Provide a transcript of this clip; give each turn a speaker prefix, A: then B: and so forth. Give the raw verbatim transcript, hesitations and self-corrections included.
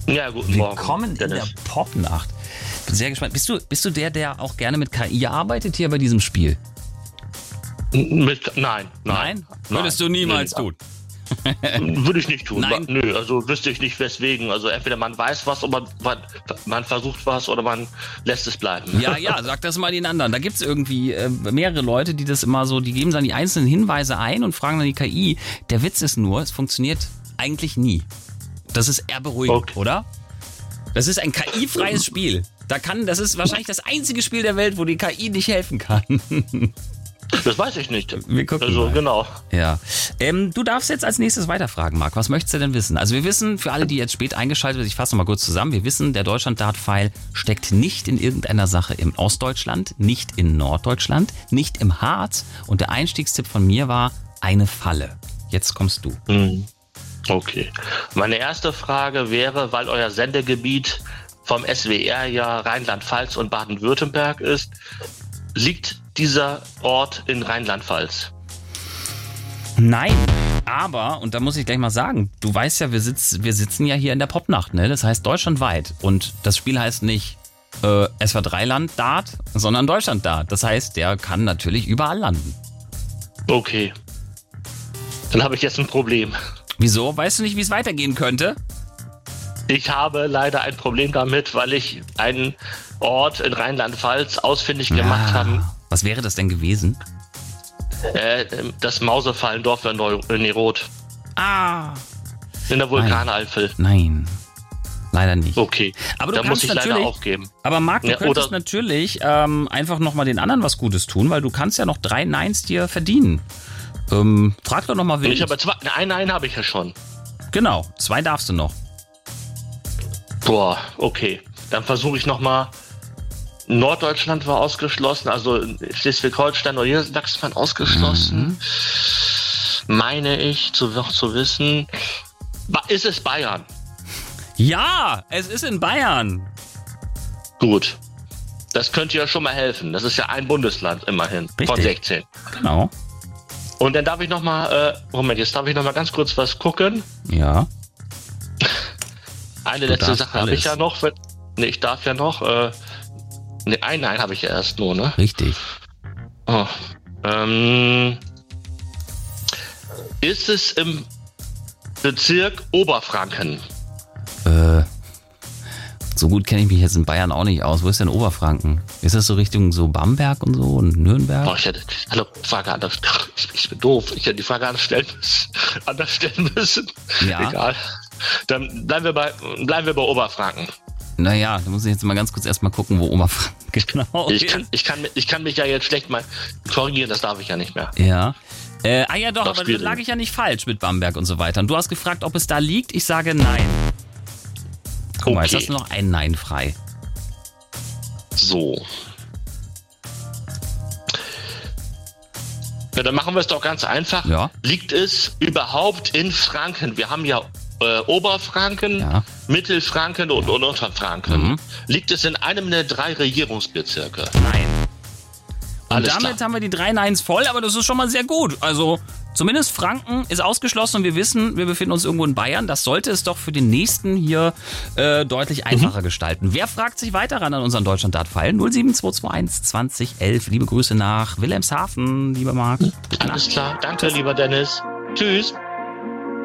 A: Ja, guten Morgen.
B: Willkommen in der
A: Dennis.
B: Popnacht. Bin sehr gespannt. Bist du, bist du der, der auch gerne mit K I arbeitet hier bei diesem Spiel?
A: Mit, nein, nein.
B: Nein? Würdest du niemals tun?
A: Würde ich nicht tun.
B: Nein.
A: Nö, also wüsste ich nicht weswegen. Also entweder man weiß was oder man, man versucht was oder man lässt es bleiben.
B: Ja, ja, sag das mal den anderen. Da gibt es irgendwie äh, mehrere Leute, die das immer so, die geben dann die einzelnen Hinweise ein und fragen dann die K I. Der Witz ist nur, es funktioniert eigentlich nie. Das ist eher beruhigend,
A: Okay.
B: oder? Das ist ein K I-freies Spiel. Da kann, das ist wahrscheinlich das einzige Spiel der Welt, wo die K I nicht helfen kann.
A: Das weiß ich nicht.
B: Wir gucken
A: Also
B: mal.
A: genau.
B: Ja. Ähm, du darfst jetzt als nächstes weiterfragen, Marc. Was möchtest du denn wissen? Also wir wissen, für alle, die jetzt spät eingeschaltet sind, ich fasse noch mal kurz zusammen, wir wissen, der Deutschland-Dart-Pfeil steckt nicht in irgendeiner Sache im Ostdeutschland, nicht in Norddeutschland, nicht im Harz. Und der Einstiegstipp von mir war eine Falle. Jetzt kommst du.
A: Hm. Okay. Meine erste Frage wäre, weil euer Sendegebiet vom S W R ja Rheinland-Pfalz und Baden-Württemberg ist, liegt dieser Ort in Rheinland-Pfalz?
B: Nein, aber, und da muss ich gleich mal sagen, du weißt ja, wir, sitz, wir sitzen ja hier in der Popnacht, ne? Das heißt deutschlandweit. Und das Spiel heißt nicht äh, S W R drei Land Dart, sondern Deutschland Dart. Das heißt, der kann natürlich überall landen.
A: Okay. Dann habe ich jetzt ein Problem.
B: Wieso? Weißt du nicht, wie es weitergehen könnte?
A: Ich habe leider ein Problem damit, weil ich einen Ort in Rheinland-Pfalz ausfindig gemacht
B: Ah,
A: habe.
B: was wäre das denn gewesen?
A: Äh, das Mausefallendorf in Neu- in Neroth.
B: Ah,
A: In der Vulkaneifel.
B: nein. Leider nicht.
A: Okay.
B: Aber du
A: Da muss
B: kannst
A: ich leider
B: natürlich,
A: aufgeben.
B: aber Marc, du
A: Ja,
B: könntest
A: oder-
B: natürlich ähm, einfach nochmal den anderen was Gutes tun, weil du kannst ja noch drei Neins dir verdienen. Ähm, frag doch nochmal wild.
A: Ich habe zwei, einen, einen habe ich ja schon.
B: Genau, zwei darfst du noch.
A: Boah, okay. Dann versuche ich nochmal. Norddeutschland war ausgeschlossen, also Schleswig-Holstein oder Niedersachsen ausgeschlossen.
B: Mhm.
A: Meine ich zu, noch zu wissen. Ba- Ist es Bayern?
B: Ja, es ist in Bayern.
A: Gut. Das könnte ja schon mal helfen. Das ist ja ein Bundesland immerhin. Von
B: Richtig.
A: sechzehn.
B: Genau.
A: Und dann darf ich nochmal, äh, Moment, jetzt darf ich nochmal ganz kurz was gucken.
B: Ja.
A: Eine
B: Du
A: letzte
B: darfst
A: Sache habe ich
B: alles.
A: ja noch. Wenn- Nee, ich darf ja noch. Äh, nee, ein Nein habe ich ja erst nur, ne?
B: Richtig.
A: Oh. Ähm, ist es im Bezirk Oberfranken?
B: Äh, so gut kenne ich mich jetzt in Bayern auch nicht aus. Wo ist denn Oberfranken? Ist das so Richtung so Bamberg und so und Nürnberg?
A: Boah, ich hätte hallo, Frage anders. Ich, ich bin doof. Ich hätte die Frage anders stellen müssen. Anders stellen müssen.
B: Ja.
A: Egal. Dann bleiben wir bei, bleiben wir bei Oberfranken.
B: Naja, da muss ich jetzt mal ganz kurz erstmal gucken, wo Oberfranken genau
A: Ich
B: ist.
A: kann, ich, kann, ich kann mich ja jetzt schlecht mal korrigieren, das darf ich ja nicht mehr.
B: Ja. Äh, ah ja doch,
A: Doch,
B: aber da
A: schwierig.
B: lag ich ja nicht falsch mit Bamberg und so weiter. Und du hast gefragt, ob es da liegt. Ich sage nein. Guck mal, jetzt
A: Okay.
B: hast du noch ein Nein frei.
A: So. Ja, dann machen wir es doch ganz einfach.
B: Ja.
A: Liegt es überhaupt in Franken? Wir haben ja äh, Oberfranken,
B: Ja.
A: Mittelfranken und, und Unterfranken.
B: Mhm.
A: Liegt es in einem der drei Regierungsbezirke?
B: Nein. Und
A: Alles
B: damit
A: klar.
B: haben wir die drei Neins voll, aber das ist schon mal sehr gut. Also zumindest Franken ist ausgeschlossen und wir wissen, wir befinden uns irgendwo in Bayern. Das sollte es doch für den nächsten hier äh, deutlich einfacher gestalten. Wer fragt sich weiter ran an unseren Deutschland-Dart-Pfeil? null sieben zwei zwei eins zwanzig elf. Liebe Grüße nach Wilhelmshaven, lieber Marc. Gute
A: Alles
B: Nacht.
A: klar. Danke, lieber Dennis. Tschüss.